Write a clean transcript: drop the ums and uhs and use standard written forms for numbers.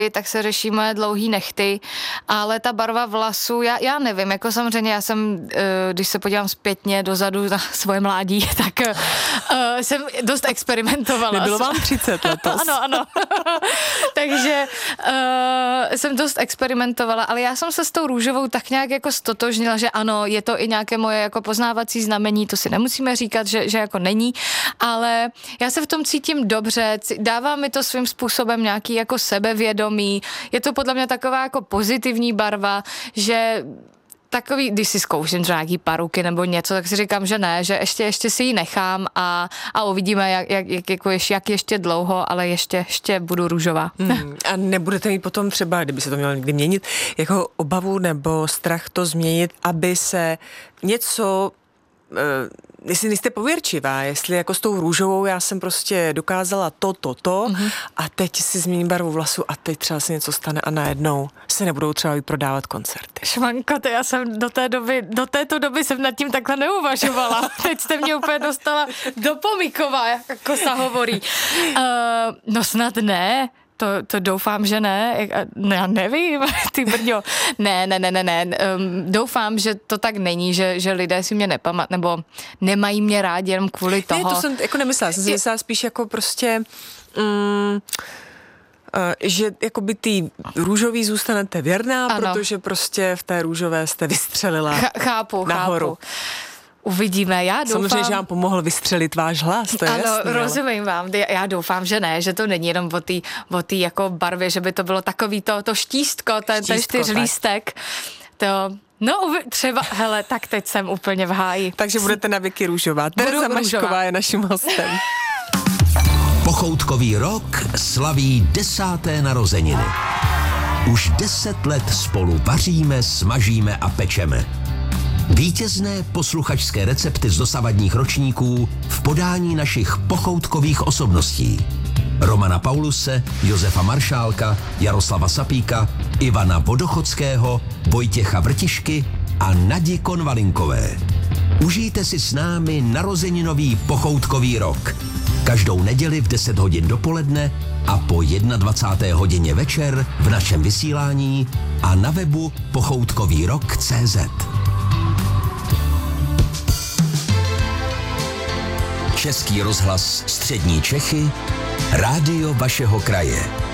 tak se řeší moje dlouhý nehty, ale ta barva vlasů, já nevím, jako samozřejmě já jsem, když se podívám zpětně dozadu na svoje mládí, tak jsem dost experimentovala. Nebylo vám 30 letos. Ano. Takže jsem dost experimentovala, ale já jsem se s tou růžovou tak nějak jako stotožnila, že ano, je to i nějaké moje jako poznávací znamení, to si nemusíme říkat, že jako není, ale já se v tom cítím dobře, dává mi to svým způsobem nějaký jako sebevědomí, je to podle mě taková jako pozitivní barva, že takový, když si zkouším třeba nějaký paruky nebo něco, tak si říkám, že ne, že ještě si ji nechám a uvidíme, jak ještě dlouho, ale ještě budu růžová. A nebudete mít potom třeba, kdyby se to mělo někdy měnit, jako obavu nebo strach to změnit, aby se něco, jestli nejste pověrčivá, jestli jako s tou růžovou já jsem prostě dokázala to a teď si změním barvu vlasu a teď třeba se něco stane a najednou se nebudou třeba vyprodávat koncerty. Švanko, já jsem do této doby jsem nad tím takhle neuvažovala. Teď jste mě úplně dostala do pomykova, jako se hovorí. No snad ne. To doufám, že ne. Já nevím, ty brďo. Ne. Doufám, že to tak není, že lidé si mě nepamatují, nebo nemají mě rádi jenom kvůli toho. Ne, to jsem jako nemyslela. Jsem si myslela spíš jako prostě... že jakoby ty růžový zůstanete věrná, ano. Protože prostě v té růžové jste vystřelila nahoru. Uvidíme, já doufám... Samozřejmě, že vám pomohl vystřelit váš hlas, to je jasný. Ano, rozumím vám, já doufám, že ne, že to není jenom o té jako barvě, že by to bylo takový to štístko, ten čtyřlístek. No třeba, hele, tak teď jsem úplně v háji. Takže budete na věky růžová. Tereza Mašková je naším hostem. Pochoutkový rok slaví 10. narozeniny. Už 10 let spolu vaříme, smažíme a pečeme. Vítězné posluchačské recepty z dosavadních ročníků v podání našich pochoutkových osobností. Romana Pauluse, Josefa Maršálka, Jaroslava Sapíka, Ivana Vodochodského, Vojtěcha Vrtišky a Nadi Konvalinkové. Užijte si s námi narozeninový pochoutkový rok. Každou neděli v 10 hodin dopoledne a po 21. hodině večer v našem vysílání a na webu pochoutkovýrok.cz. Český rozhlas Střední Čechy, rádio vašeho kraje.